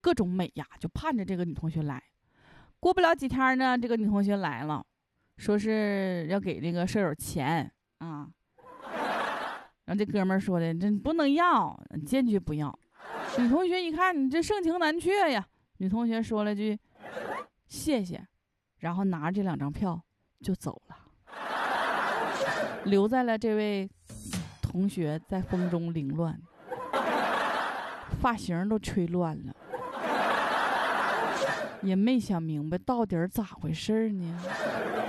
各种美呀，就盼着这个女同学来。过不了几天呢，这个女同学来了，说是要给这个舍友钱啊。然后这哥们儿说的，这不能要，坚决不要。女同学一看，你这盛情难却呀。女同学说了句谢谢，然后拿着这2张票就走了，留在了这位同学在风中凌乱，发型都吹乱了，也没想明白到底咋回事呢。